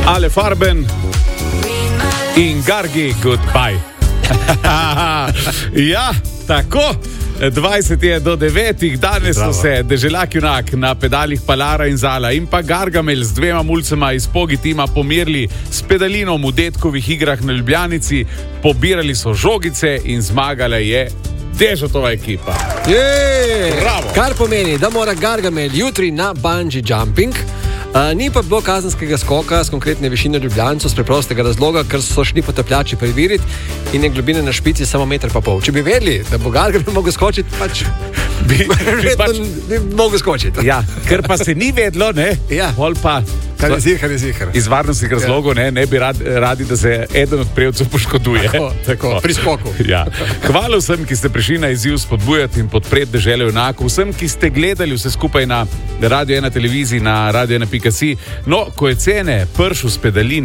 Ale Farben in Gargi Goodbye. Ja, tako. 20 je do 9, danes so se Deželak junak na pedalih Palara in Zala in pa Gargamel z dvema mulcema iz Pogi tima pomirili s pedalinom v detkovih igrah na Ljubljanici, pobirali so žogice in zmagala je Dežotova ekipa. Kar pomeni, da mora Gargamel jutri na bungee jumping. Ni pa bilo kazenskega skoka z konkretne višine Ljubljancev z preprostega razloga, ker so šli potapljači preveriti in je globina na špici samo 1,5 metra. Če bi vedeli, da bo Gargamel mogel skočiti, bi mogel skočiti. Ja, ker pa se ni vedlo, ne? Ja. Pol pa Kar je zihar. iz varnostnih razlogov ne bi radi, da se eden od prejevcev poškoduje. Tako, pri skoku. Ja. Hvala vsem, ki ste prišli na izziv spodbujati in podpreti Deželo junakov, vsem, ki ste gledali vse skupaj na Radio 1 televiziji, na radio1.si. No, ko je cene pršel s pedalin